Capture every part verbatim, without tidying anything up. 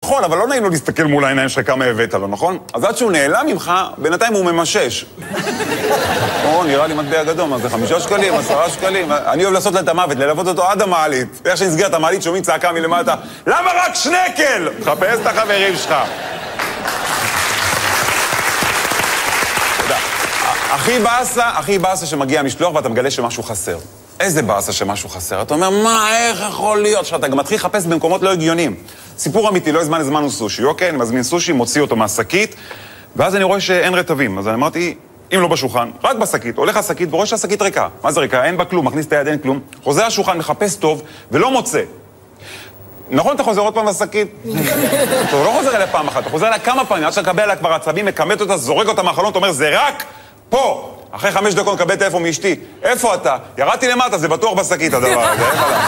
נכון, אבל לא נעים לו להסתכל מול העיניים שלך כמה הבאת לו, נכון? אז עד שהוא נעלם ממך, בינתיים הוא ממשש. או, נראה לי מטבע גדול, מה זה חמישה שקלים, עשרה שקלים? אני אוהב לעשות לה את המוות, ללוות אותו עד המעלית. איך שנסגר את המעלית, שומעים צעקה מלמטה, למה רק שנקל? תחפש את החברים שלך. תודה. הכי באסה, הכי באסה שמגיע משלוח ואתה מגלה שמשהו חסר. איזה באסה שמשהו חסר. אתה אומר, מה, איך יכול להיות? שאתה גם מתחיל לחפש במקומות לא הגיוניים. סיפור אמיתי, לא הזמן הזמנו סושי, אוקיי? אני מזמין סושי, מוציא אותו מהשקית, ואז אני רואה שאין רטבים. אז אני אמרתי, אם לא בשולחן, רק בשקית, הולך לשקית ורואה שהשקית ריקה. מה זה ריקה? אין בה כלום, מכניס את היד, אין כלום. חוזר לשולחן, מחפש טוב, ולא מוצא. נכון, אתה חוזר עוד פעם לשקית? אתה לא חוזר אליה פעם אחת, אתה חוזר אליה כמה פעמים, עד שאתה מקבל עליה כבר עצבים, מקמת אותה, זורק אותה מהחלון, אתה אומר, זה רק פה. אחרי חמש דקות מקבל טלפון מאשתי. איפה אתה? ירדתי למטה, זה בטוח בשקית הדבר הזה, אין מה.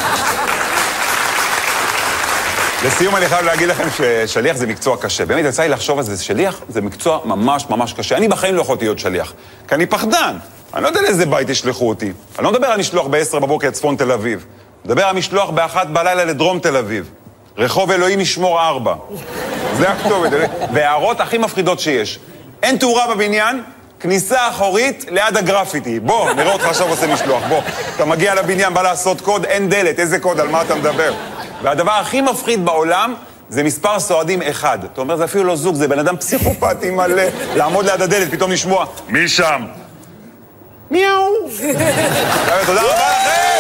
לסיום אני חייב להגיד לכם ששליח זה מקצוע קשה. באמת יצא לי לחשוב על זה, שליח זה מקצוע ממש ממש קשה. אני בחיים לא יכולתי להיות שליח, כי אני פחדן. אני לא יודע לאיזה בית ישלחו אותי. אני לא מדבר על משלוח ב-עשר בבוקר לצפון תל אביב. אני מדבר על משלוח באחת בלילה לדרום תל אביב. רחוב אלוהים ישמור ארבע. זה הכתובת. והערות הכי מפחידות שיש. אין תאורה בבניין, כניסה אחורית ליד הגרפיטי. בוא, נראה אותך עכשיו עושה משלוח. בוא, אתה מגיע לבניין, בא לעשות קוד, אין דלת. איזה קוד, על מה אתה מדבר? והדבר הכי מפחיד בעולם זה מספר סועדים אחד. אתה אומר, זה אפילו לא זוג, זה בן אדם פסיכופתי מלא. לעמוד ליד הדלת, פתאום לשמוע, מי שם? מיהו. תודה רבה לכם!